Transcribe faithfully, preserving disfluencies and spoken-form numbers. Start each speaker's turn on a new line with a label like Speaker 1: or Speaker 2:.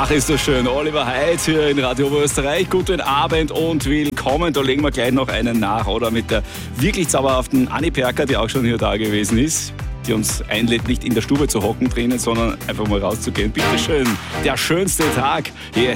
Speaker 1: Ach, ist das schön. Oliver Heitz hier in Radio Oberösterreich. Guten Abend und willkommen. Da legen wir gleich noch einen nach, oder? Mit der wirklich zauberhaften Anni Perker, die auch schon hier da gewesen ist, die uns einlädt, nicht in der Stube zu hocken drinnen, sondern einfach mal rauszugehen. Bitte schön, der schönste Tag. Jetzt